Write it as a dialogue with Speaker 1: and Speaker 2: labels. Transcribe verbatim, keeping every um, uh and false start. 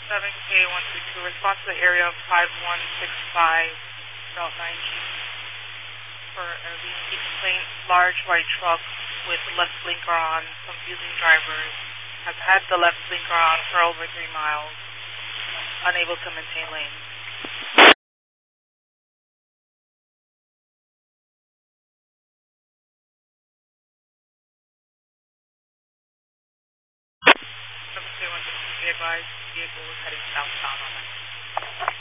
Speaker 1: seven K one three two, response to the area of five one six five, Route nine G. For a V C complaint, large white truck with left blinker on, confusing drivers, has had the left blinker on for over three miles, unable to maintain lanes. seven K one three two, be advised, vehicle is heading southbound on that.